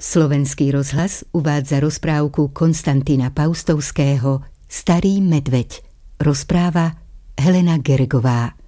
Slovenský rozhlas uvádza rozprávku Konstantína Paustovského Starý medveď. Rozpráva Helena Geregová.